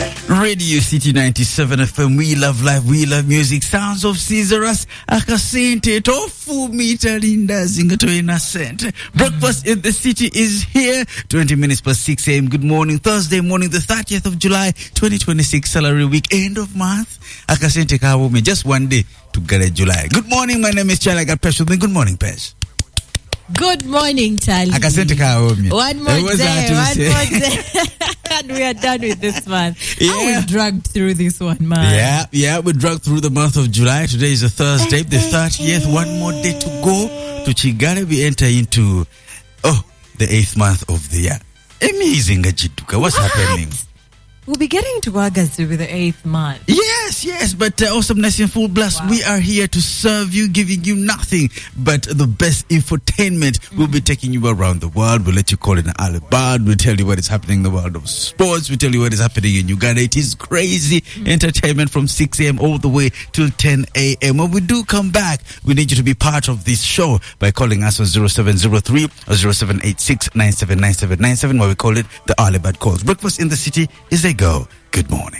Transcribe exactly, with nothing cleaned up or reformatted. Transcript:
Radio City ninety-seven F M. We love life, we love music. Sounds of Caesarus Akasente Tofu Mita Linda Zingato Innocent. Breakfast in the city is here. twenty minutes past six a.m. Good morning. Thursday morning, the thirtieth of July, twenty twenty-six. Salary week, end of month. Akasente Kawumi. Just one day to get July. Good morning. My name is Charlie. I got Pesh with me. Good morning, Pesh. Good morning, Charlie. Akasente Kawumi. One more day. One more day. And we are done with this month. Yeah. How we dragged through this one, man. Yeah, yeah, we dragged through the month of July. Today is a Thursday, the thirtieth. One more day to go to Chigare. We enter into, oh, the eighth month of the year. Amazing, Ajituka. What's what? happening? We'll be getting to August with the eighth month. Yes, yes, but uh, Awesomeness in full blast. Wow. We are here to serve you, giving you nothing but the best infotainment. Mm-hmm. We'll be taking you around the world. We'll let you call it an Alibad. We'll tell you what is happening in the world of sports. We'll tell you what is happening in Uganda. It is crazy mm-hmm. entertainment from six a.m. all the way till ten a.m. When we do come back, we need you to be part of this show by calling us on zero seven zero three or zero seven eight six nine seven nine seven nine seven, where we call it the Alibad Calls. Breakfast in the City is a go. Good morning.